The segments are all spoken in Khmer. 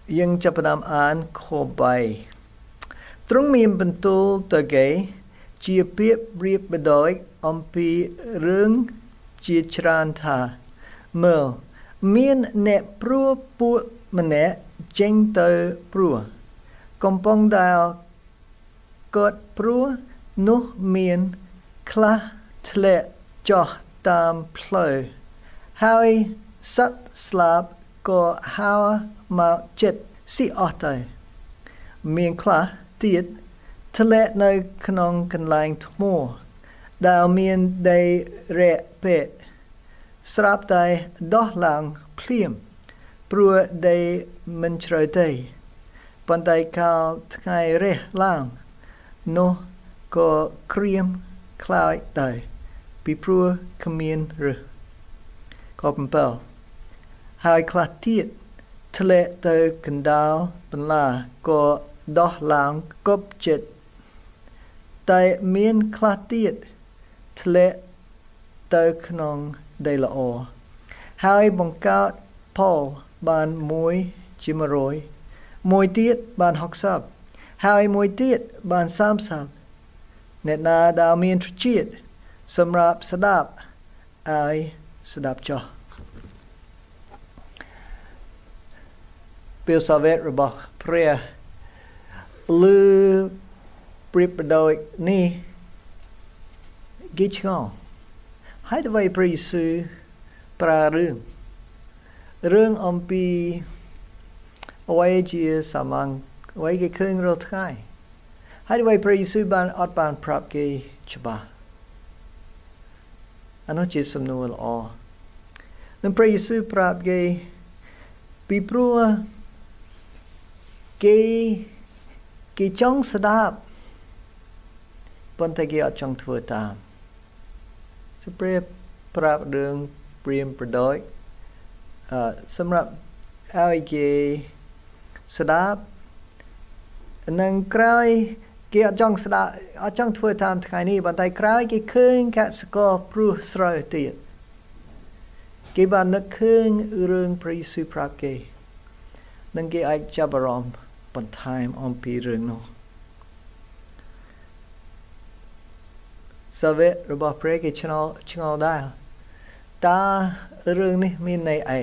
យើងចាប់ផ្ដើមអានខ3ទ្រង់មានបន្ទូលទៅគេជាពាក្យប្រៀបបដោយអំពីរឿងជាច្រើនថាមើលមានអ្នកព្រោះពួកម្នាក់ចេញទៅព្រោះកំពុងដែលគាត់ព្រោះនោះមានខ្លះធ្លាក់ចុះតាមផ្លូវហើយសត្វស្លាបក៏ហើរមកចិត្តស៊ីអស់ទៅមានខ្លះទៀតធ្លាក់នៅក្នុងកន្លែងថ្មដែលមានដីរាក់ពេកស្រាប់តែដោះឡើងភ្លាមព្រោះដីមិនជ្រៅទេប៉ុន្តែកាលថ្ងៃរះឡើងនោះក៏ក្រៀមខ្លាចទៅពីព្រោះគ្មានឫសខ7ហើយខ្លះទៀតធ្លាក់ទៅកណ្ដាលបន្លាក៏ដោះឡើងគប់ចិត្តតែមានខ្លះទៀតធ្លាក់ទៅក្នុងដីល្អហើយបង្កើតផលបាន1ជា100មួយទៀតបាន60ហើយមួយទៀតបាន30អ្នកណាដែលមានត្រចៀកសម្រាប់ស្ដាប់ឲ្យស្ដាប់ចុះពេលសាវេតរបស់ព្រះលើប្រៀបដូចនេះគេឆ្ងល់ហើយអ្វីព្រះយេស៊ូវប្រើរឿងអំពីអ្វីជាសាមញ្ញអ្វីគេឃើញរាល់ថ្ងៃហើយអ្វីព្រះយេស៊ូវបានអត់បានប្រាប់គេច្បាស់អានោះជាសំណួរល្អនិងព្រះយេស៊ូវប្រាប់គេពីព្រោះគេចង់ស្ដាប់ប៉ុន្តែគេអត់ចង់ធ្វើតាមសូមព្រះប្រាប់រឿងព្រាមប្រដូចសម្រាប់ឲ្យគេស្ដាប់និងក្រោយគេអត់ចង់ស្ដាប់អត់ចង់ធ្វើតាមថ្ងៃនេះប៉ុន្តែក្រោយគេឃើញកសិករព្រោះស្រូវទៀតគេបាននឹកឃើញរឿងព្រះយេស៊ូវប្រាប់គេនិងគេអាចចាប់អារម្មណ៍បន្ថែមអំពីរឿងនោះសាវេតរបស់ព្រះគេឆ្ងល់ដែរតើរឿងនេះមានន័យអី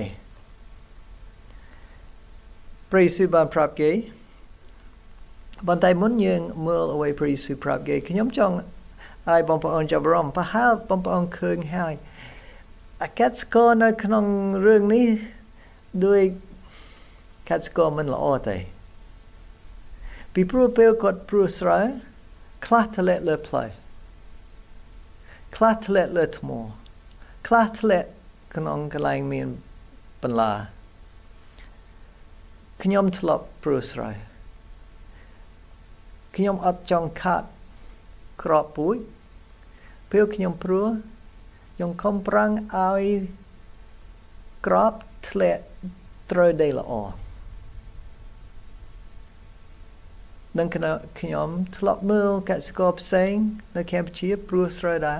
ព្រះយេស៊ូវបានប្រាប់គេបន្តែមុនយើងមើលអ្វីព្រះយេស៊ូវប្រាប់គេខ្ញុំចង់ឲ្យបងប្អូនចាប់អារម្មណ៍ប្រហែលបងប្អូនឃើញហើយអាកសិករនៅក្នុងរឿងនេះដោយកសិករមិនល្អទេពីព្រោះពេលគាត់ព្រោះស្រូវខ្លះធ្លាក់លើផ្លូវខ្លះធ្លាក់លើថ្មខ្លះធ្លាក់ក្នុងកន្លែងមានបន្លាខ្ញុំធ្លាប់ព្រោះស្រូវខ្ញុំអត់ចង់ខាត់ក្របពូជពេលខ្ញុំព្រោះខ្ញុំខំប្រឹងឲ្យក្របធ្លាក់ត្រូវដីល្អនឹងខ្ញុំធ្លាប់មើលកសិករផ្សេងនៅកម្ពុជាព្រោះស្រូវដែរ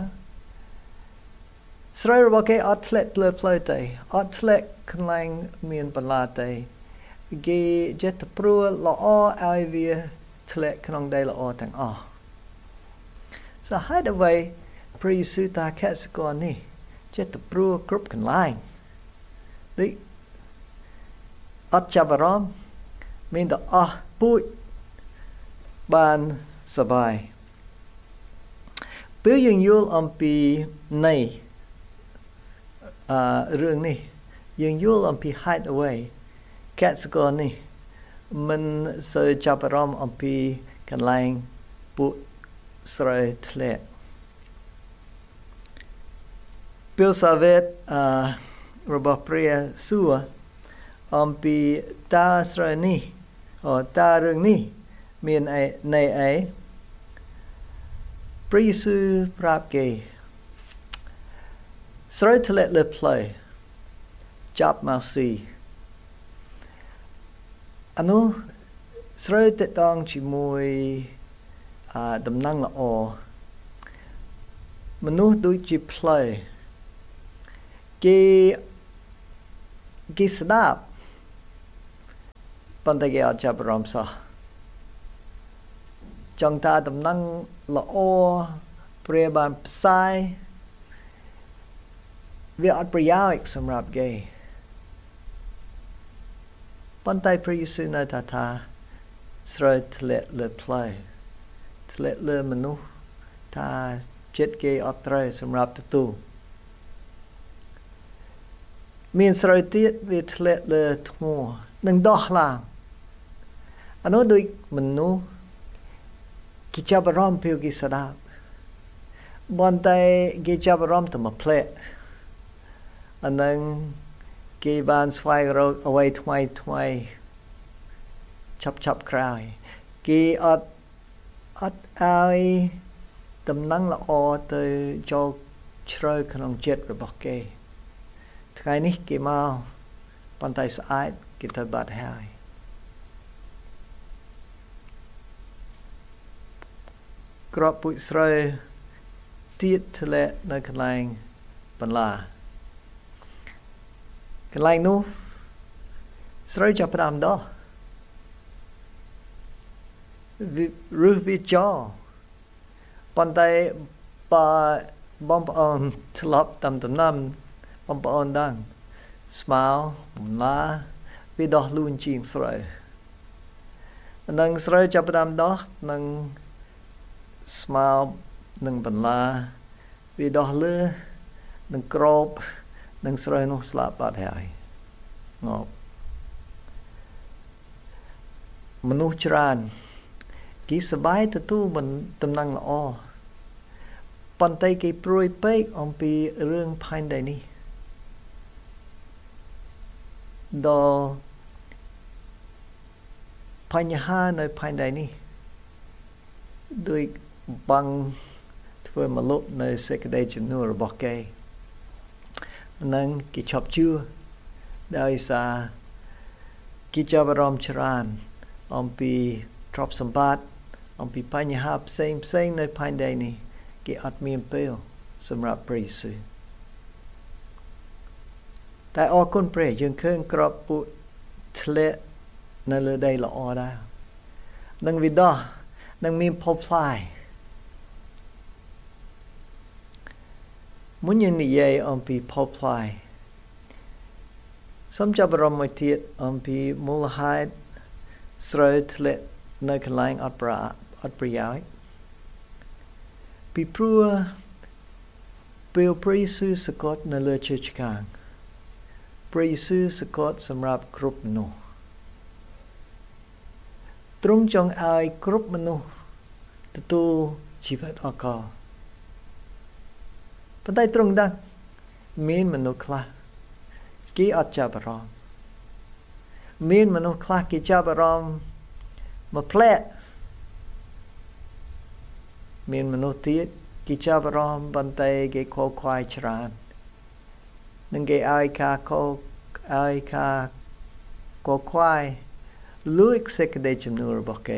ស្រូវរបស់គេអត់ធ្លាក់លើផ្លូវទេអត់ធ្លាក់កន្លែងមានបន្លាទេគេចេះតែព្រោះល្អឲ្យវាធ្លាក់ក្នុងដីល្អទាំងអស់សហេតុអ្វីព្រះយេស៊ូវតាកសិករនេះចេះតែព្រោះគ្រប់កន្លែងដូចអត់ចាប់អារម្មណ៍មានតែអស់ពូជបានសប្បាយពេលយើងយល់អំពីនៃរឿងនេះយើងយល់អំពីហេតុអ្វីកសិករនេះមិនសូវចាប់អារម្មណ៍អំពីកន្លែងពួកស្រូវធ្លាក់ពេលសាវេតរបស់ព្រះសួរអំពីតើស្រូវនេះតើរឿងនេះមានន័យអីព្រះយេស៊ូវប្រាប់គេស្រូវធ្លាក់លើផ្លូវចាប់មកស៊ីអានោះស្រូវតតងជាមួយដំណឹងល្អមនុស្សដូចជាផ្លូវគេស្ដាប់ប៉ុន្តែគេអត់ចាប់អារម្មណ៍សោះចង់ថាដំណឹងល្អព្រះបានផ្សាយវាអត់ប្រយោជន៍សម្រាប់គេប៉ុន្តែព្រះយេស៊ូវនៅថាស្រូវធ្លាក់លើផ្លូវធ្លាក់លើមនុស្សថាចិត្តគេអត់ត្រូវសម្រាប់ទទួលមានស្រូវទៀតវាធ្លាក់លើធ្ងន់នឹងដោះឡើងអានោះដូចមនុស្សគេចាប់អារម្មណ៍ពេលគេស្ដាប់ប៉ុន្តែគេចាប់អារម្មណ៍តែមួយផ្លែកអានឹងគេបានស្វែងរកអ្វីថ្មីឆាប់ក្រោយគេអត់ឲ្យដំណឹងល្អទៅចូលជ្រៅក្នុងចិត្តរបស់គេថ្ងៃនេះគេមកប៉ុន្តែស្អែកគេទៅបាត់ហើយក្របពូជស្រូវទៀតធ្លាក់នៅកន្លែងបន្លាកន្លែងនោះស្រូវចាប់ផ្ដើមដោះឬវាចោប៉ុន្តែបើបងប្អូនធ្លាប់តាមដំណាំបងប្អូនដឹងស្មៅបន្លាវាដោះលូនជាងស្រូវនឹងស្រូវចាប់ផ្ដើមដោះនឹងស្មៅនឹងបន្លាវាដោះលើនឹងក្របនឹងស្រូវនោះស្លាប់បាត់ហើយងប់មនុស្សច្រើនគេសប្បាយទទួលដំណឹងល្អប៉ុន្តែគេព្រួយពេកអំពីរឿងផែនដីនេះដល់បញ្ហានៅផែនដីនេះដោយបាំងធ្វើមកលុបនៅសេចក្តីជំនឿរបស់គេនឹងគេឈប់ជឿដោយសារគេចាប់អារម្មណ៍ច្រើនអំពីទ្រព្យសម្បត្តិអំពីបញ្ហាផ្សេងនៅផែនដីនេះគេអត់មានពេលសម្រាប់ព្រះយេស៊ូវតែអរគុណព្រះយើងឃើញក្របពូជធ្លាក់នៅលើដីល្អដែរនឹងវាដោះនឹងមានផលផ្លែមុនយើងនិយាយអំពីផលផ្លែសូមចាប់អារម្មណ៍មួយទៀតអំពីមូលហេតុស្រូវធ្លាក់នៅកន្លែងអត់ប្រយោជន៍ពីព្រោះពេលព្រះយេស៊ូវសគត់នៅលើឈើឆ្កាងព្រះយេស៊ូវសគត់សម្រាប់គ្រប់មនុស្សទ្រង់ចង់ឲ្យគ្រប់មនុស្សទទួលជីវិតអកលប៉ុន្តែទ្រង់ដឹងមានមនុស្សខ្លះគេអត់ចាប់អារម្មណ៍មានមនុស្សខ្លះគេចាប់អារម្មណ៍មកផ្លែកមានមនុស្សទៀតគេចាប់អារម្មណ៍ប៉ុន្តែគេខកខ្វាយច្រើននឹងគេឲ្យការខកខ្វាយលួចសេចក្តីជំនឿរបស់គេ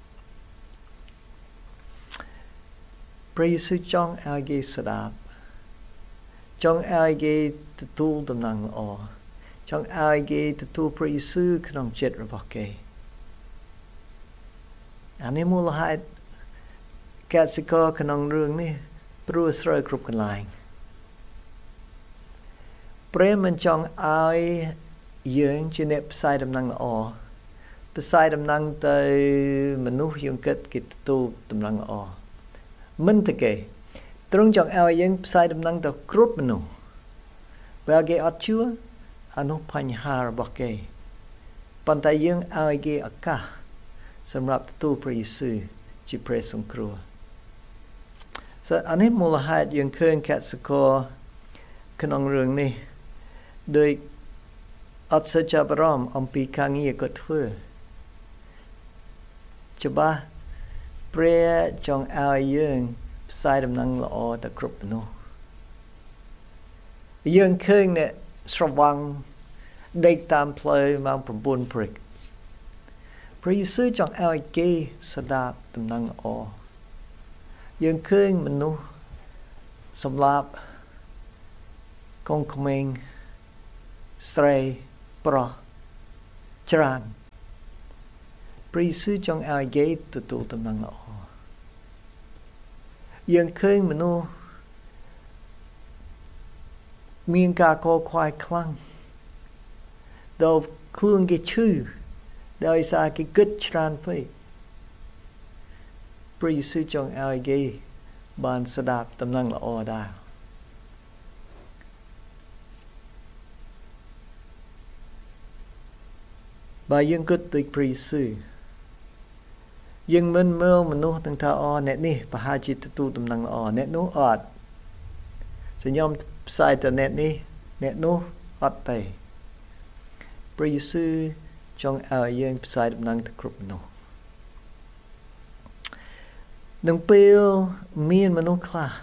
ព្រះយេស៊ូវចង់ឲ្យគេស្ដាប់ចង់ឲ្យគេទទួលដំណឹងល្អចង់ឲ្យគេទទួលព្រះយេស៊ូវក្នុងចិត្តរបស់គេអានេះមូលហេតុកសិករក្នុងរឿងនេះព្រោះស្រូវគ្រប់កន្លែងព្រះមិនចង់ឲ្យយើងជាអ្នកផ្សាយដំណឹងល្អផ្សាយដំណឹងទៅមនុស្សយើងគិតគេទទួលដំណឹងល្អមិនទេគេទ្រង់ចង់ឲ្យយើងផ្សាយដំណឹងទៅគ្រប់មនុស្សបើគេអត់ជឿអានោះបញ្ហារបស់គេប៉ុន្តែយើងឲ្យគេឱកាសសម្រាប់ទទួលព្រះយេស៊ូវជាព្រះសង្គ្រោះអានេះមូលហេតុយើងឃើញកសិករក្នុងរឿងនេះដោយអត់សូវចាប់អារម្មណ៍អំពីការងារគាត់ធ្វើច្បាស់ព្រះចង់ឲ្យយើងផ្សាយដំណឹងល្អទៅគ្រប់មនុស្សយើងឃើញអ្នកស្រវឹងដេកតាមផ្លូវម៉ោង9ព្រឹកព្រះយេស៊ូវចង់ឲ្យគេស្ដាប់ដំណឹងល្អយើងឃើញមនុស្សសម្លាប់កូនក្មេងស្រីប្រុសច្រើនព្រះយេស៊ូវចង់ឲ្យគេទទួលដំណឹងល្អយើងឃើញមនុស្សមានការកខ្វល់ខ្លាំងដល់ខ្លួនគេឈឺដោយសារគេគិតច្រើនពេកព្រះយេស៊ូវចង់ឲ្យគេបានស្ដាប់ដំណឹងល្អដែរបើយើងគិតដូចព្រះយេស៊ូវយើងមិនមើលមនុស្សទាំងថាអ្នកនេះប្រហែលជាទទួលដំណឹងល្អអ្នកនោះអត់សញ្ញាផ្សាយទៅអ្នកនេះអ្នកនោះអត់ទេព្រះយេស៊ូវចង់ឲ្យយើងផ្សាយដំណឹងទៅគ្រប់មនុស្សនឹងពេលមានមនុស្សខ្លះ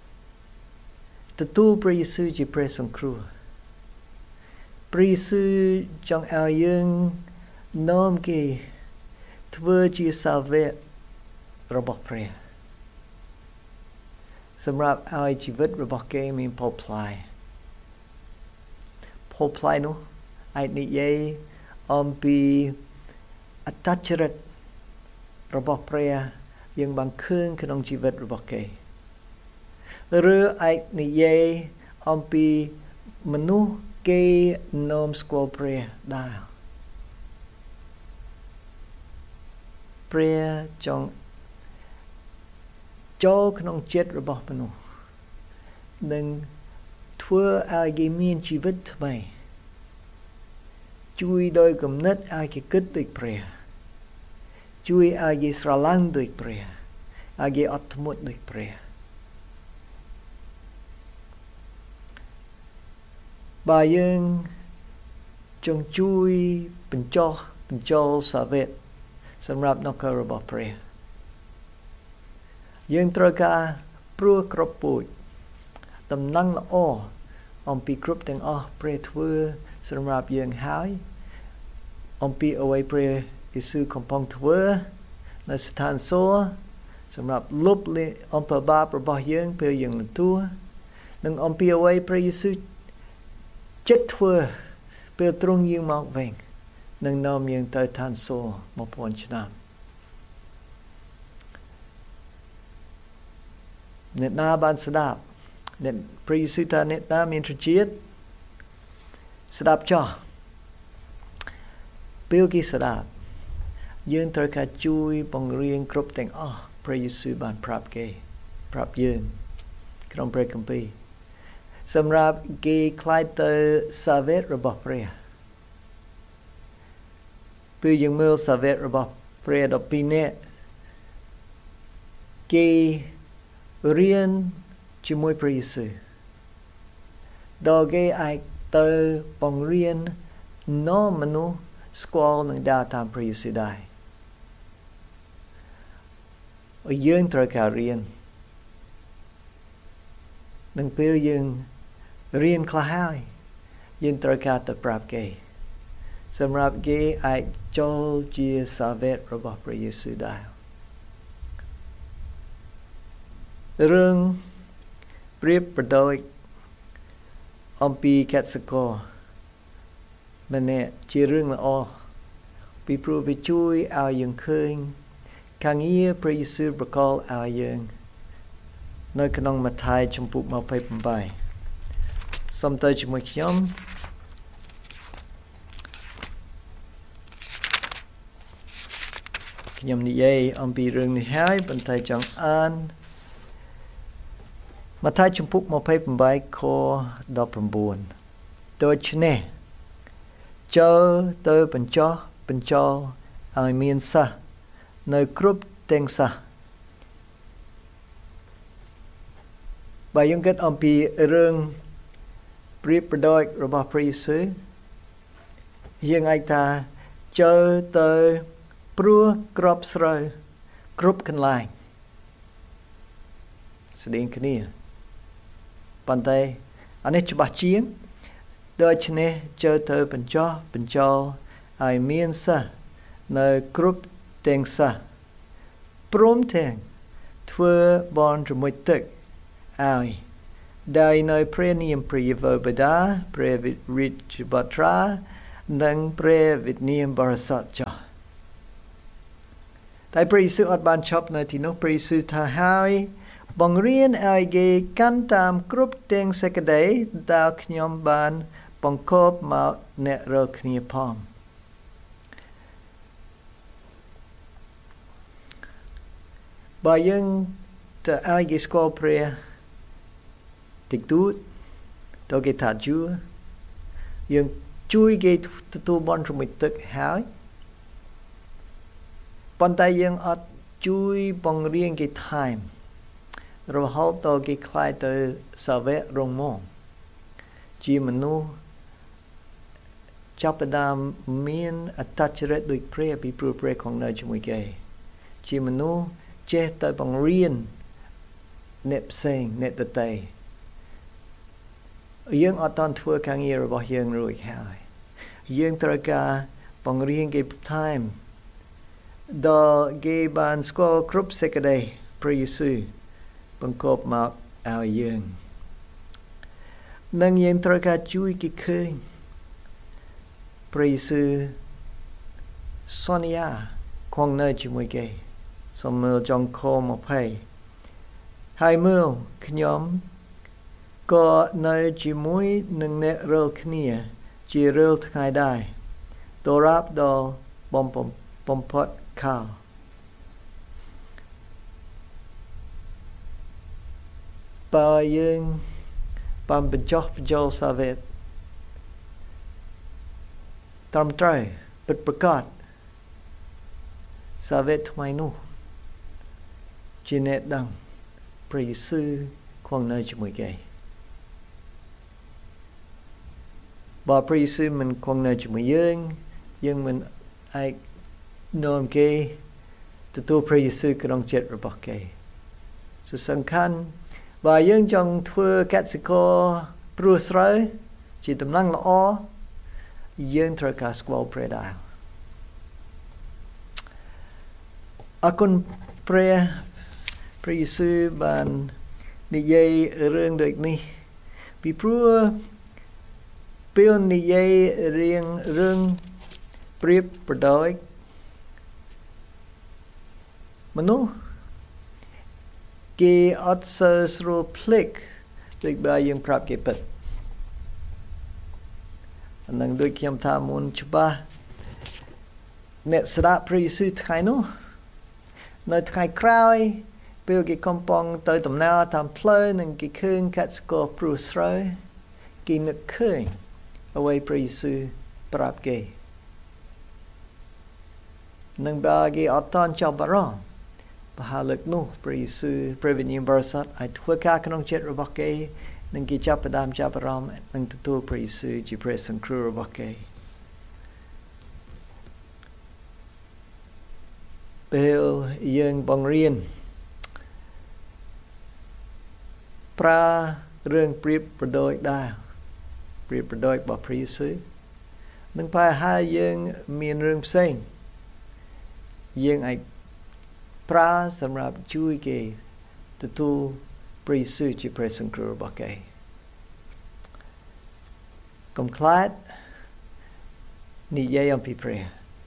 ទទួលព្រះយេស៊ូវជាព្រះសង្គ្រោះព្រះយេស៊ូវចង់ឲ្យយើងនាំគេធ្វើជាសាវករបស់ព្រះសម្រាប់ឲ្យជីវិតរបស់គេមានផលផ្លែនោះអាចនិយាយអំពីអត្តចរិតរបស់ព្រះយើងបានឃើញក្នុងជីវិតរបស់គេឬអាចនិយាយអំពីមនុស្សគេនាំស្គាល់ព្រះដែរព្រះចង់ចូលក្នុងចិត្តរបស់មនុស្សនិងធ្វើឲ្យគេមានជីវិតថ្មីជួយដោយគំនិតឲ្យគេគិតដូចព្រះជួយឲ្យគេស្រឡាញ់ដូចព្រះឲ្យគេអត់ធ្មត់ដូចព្រះបើយើងចង់ជួយបញ្ចូលសាវកសម្រាប់នគររបស់ព្រះយើងត្រូវការព្រោះគ្រប់ពូជដំណឹងល្អអំពីគ្រប់ទាំងអស់ព្រះធ្វើសម្រាប់យើងហើយអំពីអ្វីព្រះយេស៊ូវកំពុងធ្វើនៅស្ថានសួគ៌សម្រាប់លុបលាងអំពើបាបរបស់យើងពេលយើងទទួលនិងអំពីអ្វីព្រះយេស៊ូវចិត្តធ្វើពេលទ្រង់យាងមកវិញនឹងនាំយើងទៅឋានសួគ៌1000ឆ្នាំអ្នកណាបានស្ដាប់អ្នកព្រះយេស៊ូវថាអ្នកណាមានត្រជាតិស្ដាប់ចោះពេលគេស្ដាប់យើងត្រូវការជួយបង្រៀនគ្រប់ទាំងអស់ព្រះយេស៊ូវបានប្រាប់យើងក្នុងព្រះគម្ពីរសម្រាប់គេខ្លាចទៅសាវករបស់ព្រះពេលយើងមើលសាវករបស់ព្រះ12នាក់គេរៀនជាមួយព្រះយេស៊ូវដល់គេអាចទៅបង្រៀននាំមនុស្សស្គាល់នឹងដើរតាមព្រះយេស៊ូវដែរយើងត្រូវការរៀននឹងពេលយើងរៀនខ្លះហើយយើងត្រូវការទៅប្រាប់គេសម្រាប់គេអាចចូលជាសាវករបស់ព្រះយេស៊ូវដែររឿងប្រៀបប្រដូចអំពីកសិករម្នាក់ជារឿងល្អពីព្រោះវាជួយឲ្យយើងឃើញការងារព្រះយេស៊ូវប្រកល់ឲ្យយើងនៅក្នុងម៉ាថាយជំពូក28សូមទៅជាមួយខ្ញុំនិយាយអំពីរឿងនេះហើយប៉ុន្តែចង់អានម៉ាថាយជំពូក28ខ19ដូច្នេះចូលទៅបញ្ចុះបញ្ចូលឲ្យមានសិស្សនៅគ្រប់ទាំងសិស្សបើយើងគិតអំពីរឿងប្រៀបប្រដូចរបស់ព្រះយេស៊ូវយើងអាចថាចូលទៅព្រោះក្របស្រូវគ្រប់កន្លែងស្តីងគ្នាប៉ុន្តែអានេះច្បាស់ជាងដូច្នេះចូលទៅបញ្ចុះបញ្ចូលឲ្យមានសិស្សនៅគ្រប់ទាំងសិស្សព្រមទាំងធ្វើបន់រមួយទឹកឲ្យដោយនៅព្រះនាមព្រះយេហូវបិតាព្រះរាជបុត្រានិងព្រះវិញ្ញាណបរិសុទ្ធចុះតែព្រះយេស៊ូវអត់បានឈប់នៅទីនោះព្រះយេស៊ូវថាហើយបង្រៀនឲ្យគេកាន់តាមគ្រប់ទាំងសេចក្តីដែលខ្ញុំបានបង្គាប់មកអ្នករាល់គ្នាផងបើយើងទៅឲ្យគេស្គាល់ព្រះតិចតួចទៅគេថាជឿយើងជួយគេទទួលបន់រមិចទឹកហើយប៉ុន្តែយើងអត់ជួយបង្រៀនគេថែមរហូតដល់គេខ្លាយទៅសាវករងមជាមនុស្សចាប់ផ្ដើមមានអត្តចរិតដូចព្រះពីព្រោះព្រះគង់នៅជាមួយគេជាមនុស្សចេះតែបង្រៀនអ្នកផ្សេងអ្នកដទៃយើងអត់តន់ធ្វើការងាររបស់យើងរួចហើយយើងត្រូវការបង្រៀនគេថែមដល់គេបានស្គាល់គ្រប់សេចក្តីព្រះយេស៊ូវបង្គាប់មកឲ្យយើងនិងយើងត្រូវការជួយគេឃើញព្រះយេស៊ូវសន្យាគង់នៅជាមួយគេសូមមើលចុងខ20ហើយមើលខ្ញុំក៏នៅជាមួយនឹងអ្នករាល់គ្នាជារាល់ថ្ងៃដែរដរាបដល់បំផុតខាលបើយើងបានបញ្ចុះបញ្ចូលសាវកត្រឹមត្រូវពិតប្រាកដសាវកថ្មីនោះជាអ្នកដឹងព្រះយេស៊ូវគង់នៅជាមួយគេបើព្រះយេស៊ូវមិនគង់នៅជាមួយយើងមិនអាចនាំគេទទួលព្រះយេស៊ូវក្នុងចិត្តរបស់គេសំខាន់បើយើងចង់ធ្វើកសិករព្រោះស្រូវជាដំណឹងល្អយើងត្រូវការស្គាល់ព្រះដែរអរគុណព្រះយេស៊ូវបាននិយាយរឿងដូចនេះពីព្រោះពេលនិយាយរឿងប្រៀបប្រដូចមនុស្សគេអត់សូវស្រួលភ្លេចដូចបើយើងប្រាប់គេពិតអានឹងដូចខ្ញុំថាមុនច្បាស់អ្នកស្ដាប់ព្រះយេស៊ូវថ្ងៃនោះនៅថ្ងៃក្រោយពេលគេកំពុងទៅដំណើរតាមផ្លូវនិងគេឃើញកសិករព្រោះស្រូវគេនឹកឃើញអ្វីព្រះយេស៊ូវប្រាប់គេនឹងបើគេអត់តន់ចាប់អារម្មណ៍ប្រហែលលើកនោះព្រះយេស៊ូវព្រះវិញ្ញាណបរិសុទ្ធឲ្យធ្វើការក្នុងចិត្តរបស់គេនិងគេចាប់អារម្មណ៍និងទទួលព្រះយេស៊ូវជាព្រះសង្គ្រោះរបស់គេពេលយើងបង្រៀនប្រើរឿងប្រៀបប្រដូចដែរប្រៀបប្រដូចរបស់ព្រះយេស៊ូវនឹងប្រហែលយើងមានរឿងផ្សេងយើងអាចប្រើសម្រាប់ជួយគេទទួលព្រះយេស៊ូវជាព្រះសង្គ្រោះរបស់គេកុំខ្លាចនិយាយអំពីព្រះ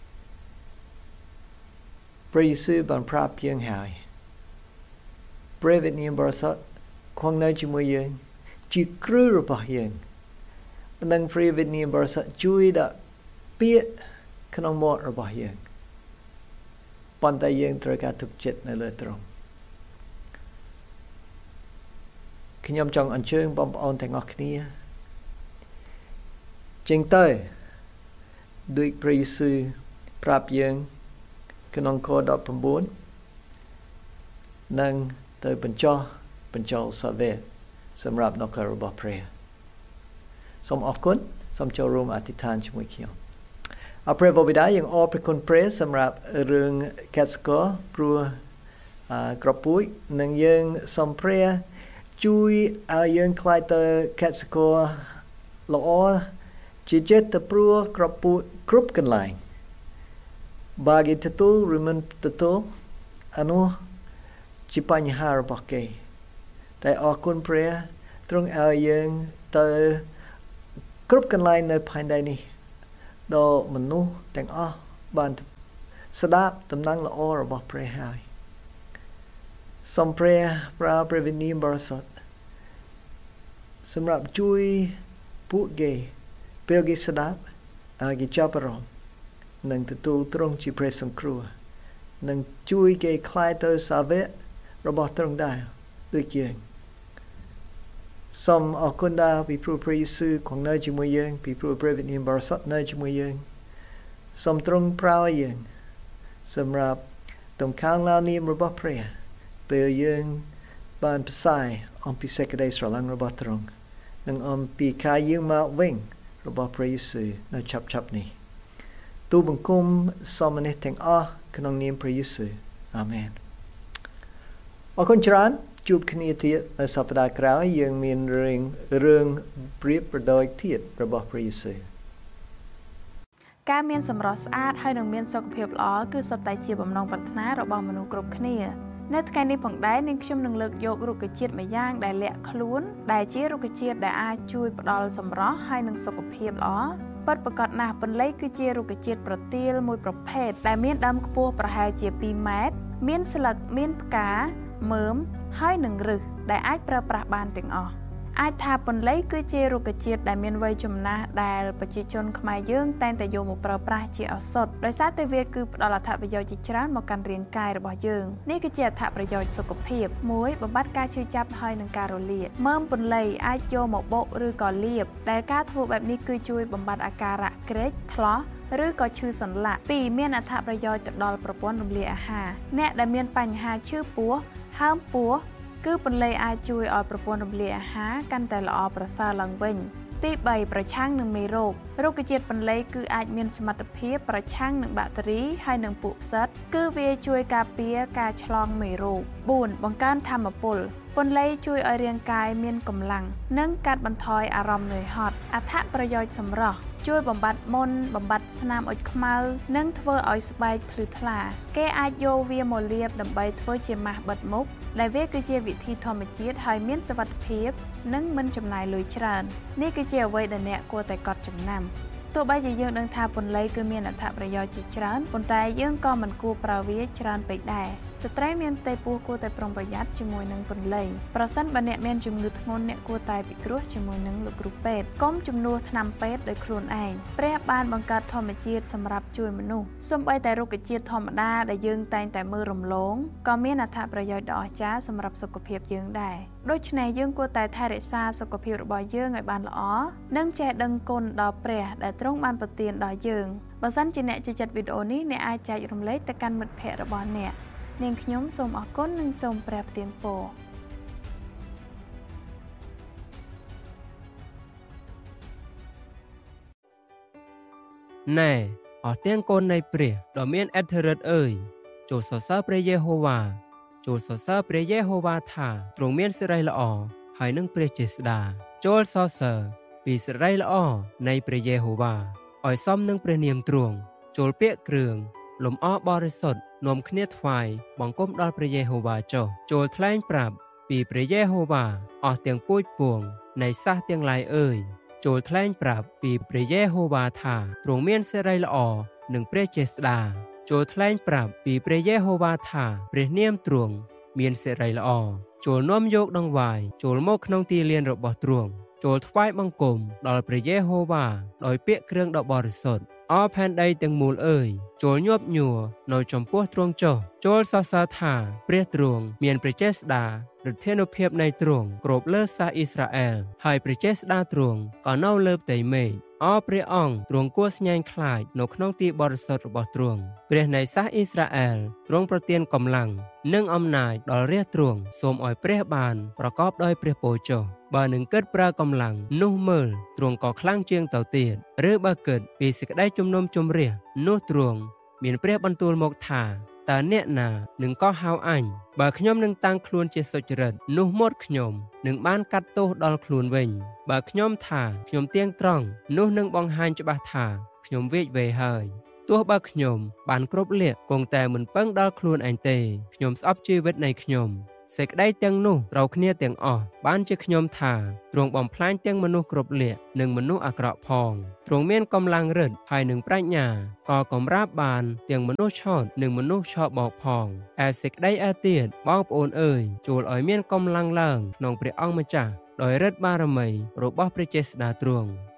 យេស៊ូវបានប្រាប់យើងហើយព្រះវិញ្ញាណបរិសុទ្ធគង់នៅជាមួយយើងជាគ្រឹះរបស់យើងនិងព្រះវិញ្ញាណបរិសុទ្ធជួយដាក់ពាក្យក្នុងមាត់របស់យើងប៉ុន្តែយើងត្រូវការទុកចិត្តនៅលើទ្រង់ខ្ញុំចង់អញ្ជើញបងប្អូនទាំងអស់គ្នាចេញទៅដោយព្រះយេស៊ូវប្រាប់យើងក្នុងខ19និងទៅបញ្ចូលសាវកសម្រាប់នគររបស់ព្រះសូមអរគុណសូមចូលរួមអធិដ្ឋានជាមួយខ្ញុំអរព្រះបិតាយើងអរព្រះគុណព្រះសម្រាប់រឿងកសិករព្រោះក្របពូជនិងយើងសូមព្រះជួយឲ្យយើងខ្លាយទៅកសិករល្អជាចិត្តទៅព្រោះក្របពូជគ្រប់កន្លែងបើគេទទួលឬមិនទទួលអានោះជាបញ្ហារបស់គេតែអរគុណព្រះទ្រង់ឲ្យយើងទៅគ្រប់កន្លែងនៅផែនដីនេះដល់មនុស្សទាំងអស់បានស្ដាប់ដំណឹងល្អរបស់ព្រះហើយសូមព្រះប្រើព្រះវិញ្ញាណបរិសុទ្ធសម្រាប់ជួយពួកគេពេលគេស្ដាប់ឲ្យគេចាប់អារម្មណ៍និងទទួលទ្រង់ជាព្រះសង្គ្រោះនិងជួយគេក្លាយទៅសាវករបស់ទ្រង់ដែរដូចយើងសូមអរគុណដែរពីព្រោះព្រះយេស៊ូវគង់នៅជាមួយយើងពីព្រោះព្រះវិញ្ញាណបរិសុទ្ធនៅជាមួយយើងសូមទ្រង់ប្រើយើងសម្រាប់ទំខាងឡាននាមរបស់ព្រះពេលយើងបានផ្សាយអំពីសេចក្តីស្រឡាញ់របស់ទ្រង់និងអំពីការយើងមកវិញរបស់ព្រះយេស៊ូវនៅឆាប់នេះទូលបង្គំសូមនេះទាំងអស់ក្នុងនាមព្រះយេស៊ូវអាមែនអរគុណច្រើនជួបគ្នាទៀតនៅសប្តាហ៍ក្រោយយើងមានរឿងប្រៀបប្រដូចទៀតរបស់ព្រះយេស៊ូវការមានសម្រស់ស្អាតហើយនិងមានសុខភាពល្អគឺសុទ្ធតែជាបំណងប្រាថ្នារបស់មនុស្សគ្រប់គ្នានៅថ្ងៃនេះផងដែរនាងខ្ញុំនឹងលើកយករុក្ខជាតិមួយយ៉ាងដែលលាក់ខ្លួនដែលជារុក្ខជាតិដែលអាចជួយផ្ដល់សម្រស់ហើយនិងសុខភាពល្អពិតប្រាកដណាស់ពន្លៃគឺជារុក្ខជាតិប្រទាលមួយប្រភេទដែលមានដើមខ្ពស់ប្រហែលជា2ម៉ែត្រមានស្លឹកមានផ្កាមើមហើយនឹងឫសដែលអាចប្រើប្រាស់បានទាំងអស់អាចថាពន្លៃគឺជារុក្ខជាតិដែលមានវ័យចំណាស់ដែលប្រជាជនខ្មែរយើងតែងតែយកមកប្រើប្រាស់ជាឱសថដោយសារតែវាគឺផ្ដល់អត្ថប្រយោជន៍ជាច្រើនមកកាន់រាងកាយរបស់យើងនេះគឺជាអត្ថប្រយោជន៍សុខភាព1បំបត្តិការឈឺចាប់ហើយនិងការរលាកមើមពន្លៃអាចយកមកបុកឬក៏លាបដែលការធ្វើបែបនេះគឺជួយបំបត្តិអាការៈក្រេកថ្លោះឬក៏ឈឺសន្លាក់2មានអត្ថប្រយោជន៍ទៅដល់ប្រព័ន្ធរំលាយអាហារអ្នកដែលមានបញ្ហាឈឺពោះហើមពោះគឺពន្លៃអាចជួយឲ្យប្រព័ន្ធរំលាយអាហារកាន់តែល្អប្រសើរឡើងវិញទី3ប្រឆាំងនឹងមេរោគរុក្ខជាតិពន្លៃគឺអាចមានសមត្ថភាពប្រឆាំងនឹងបាក់តេរីហើយនឹងពួកផ្សិតគឺវាជួយការពារការឆ្លងមេរោគ4បង្កើនថាមពលពន្លៃជួយឲ្យរាងកាយមានកម្លាំងនិងកាត់បន្ថយអារម្មណ៍នឿយហត់អត្ថប្រយោជន៍សម្រស់ជួយបំបត្តិមុនបំបត្តិស្នាមអុចខ្មៅនិងធ្វើឲ្យស្បែកភ្លឺថ្លាគេអាចយកវាមកលាបដើម្បីធ្វើជាម៉ាស់បិទមុខដែលវាគឺជាវិធីធម្មជាតិហើយមានសុវត្ថិភាពនិងមិនចំណាយលុយច្រើននេះគឺជាអ្វីដែលអ្នកគួរតែកត់ចំណាំទោះបីជាយើងដឹងថាពន្លៃគឺមានអត្ថប្រយោជន៍ជាច្រើនប៉ុន្តែយើងក៏មិនគួរប្រើវាច្រើនពេកដែរស្ត្រីមានផ្ទៃពោះគួរតែប្រុងប្រយ័ត្នជាមួយនឹងពន្លៃប្រសិនបើអ្នកមានជំងឺធ្ងន់អ្នកគួរតែពិគ្រោះជាមួយនឹងលោកគ្រូពេទ្យកុំជំនួសថ្នាំពេទ្យដោយខ្លួនឯងព្រះបានបង្កើតធម្មជាតិសម្រាប់ជួយមនុស្សសូម្បីតែរុក្ខជាតិធម្មតាដែលយើងតែងតែមើលរំលងក៏មានអត្ថប្រយោជន៍ដ៏អស្ចារ្យសម្រាប់សុខភាពយើងដែរដូច្នេះយើងគួរតែថែរក្សាសុខភាពរបស់យើងឲ្យបានល្អនិងចេះដឹងគុណដល់ព្រះដែលទ្រង់បានប្រទានដល់យើងបើសិនជាអ្នកចូលចិត្តវីដេអូនេះអ្នកអាចចែករំលែកទៅកាន់មិត្តភ័ក្តិរបស់អ្នកនាងខ្ញុំសូមអរគុណនិងសូមព្រះប្រទានពរណែអស់ទាំងកូននៃព្រះដ៏មានអធិរិទ្ធអើយចូលសរសើរព្រះយេហូវ៉ាចូលសរសើរព្រះយេហូវ៉ាថាទ្រង់មានសិរីល្អហើយនឹងព្រះចេស្តាចូលសរសើរពីសិរីល្អនៃព្រះយេហូវ៉ាឲ្យសមនឹងព្រះនាមទ្រង់ចូលពាក្យគ្រឿងលំអបរិសុទ្ធនាំគ្នាថ្វាយបង្គំដល់ព្រះយេហូវ៉ាចុះចូលថ្លែងប្រាប់ពីព្រះយេហូវ៉ាអស់ទាំងពូជពួងនៃសាសទាំងឡាយអើយចូលថ្លែងប្រាប់ពីព្រះយេហូវ៉ាថាទ្រង់មានសិរីល្អនិងព្រះចេស្តាចូលថ្លែងប្រាប់ពីព្រះយេហូវ៉ាថាព្រះនាមទ្រង់មានសិរីល្អចូលនាំយកដង្វាយចូលមកក្នុងទីលានរបស់ទ្រង់ចូលថ្វាយបង្គំដល់ព្រះយេហូវ៉ាដោយពាក្យគ្រឿងដ៏បរិសុទ្ធអរផែនដីទាំងមូលអើយចូលញាប់ញ័រនៅចំពោះទ្រង់ចុះចូលសរសើរថាព្រះទ្រង់មានព្រះចេស្តាឫទ្ធានុភាពនៃទ្រង់គ្របលើសាសអ៊ីស្រាអែលហើយព្រះចេស្តាទ្រង់ក៏នៅលើផ្ទៃមេឃអរព្រះអង្គទ្រង់គួរស្ញែងខ្លាចនៅក្នុងទីបរិសុទ្ធរបស់ទ្រង់ព្រះនៃសាសអ៊ីស្រាអែលទ្រង់ប្រទានកម្លាំងនិងអំណាចដល់រាជទ្រង់សូមឲ្យព្រះបានប្រកបដោយព្រះពរចុះបើនឹងគិតប្រើកម្លាំងនោះមើលទ្រង់ក៏ខ្លាំងជាងទៅទៀតឬបើគិតពីសេចក្តីជំនុំជម្រះនោះទ្រង់មានព្រះបន្ទូលមកថាតើអ្នកណានឹងក៏ហៅអញបើខ្ញុំនឹងតាំងខ្លួនជាសុចរិតនោះមាត់ខ្ញុំនឹងបានកាត់ទោសដល់ខ្លួនវិញបើខ្ញុំថាខ្ញុំទៀងត្រង់នោះនឹងបង្ហាញច្បាស់ថាខ្ញុំវេកវែហើយទោះបើខ្ញុំបានគ្រប់លក្ខគង់តែមិនពឹងដល់ខ្លួនឯងទេខ្ញុំស្អប់ជីវិតនៃខ្ញុំសេចក្តីទាំងនោះត្រូវគ្នាទាំងអស់បានជាខ្ញុំថាទ្រង់បំផ្លាញទាំងមនុស្សគ្រប់លក្ខនិងមនុស្សអាក្រក់ផងទ្រង់មានកម្លាំងរិទ្ធហើយនឹងប្រាជ្ញាក៏កំរាបបានទាំងមនុស្សឆោតនិងមនុស្សឆោបបោកផងឯសេចក្តីឯទៀតបងប្អូនអើយចូលឲ្យមានកម្លាំងឡើងក្នុងព្រះអង្គម្ចាស់ដោយឫទ្ធិបារមីរបស់ព្រះចេស្តាទ្រង់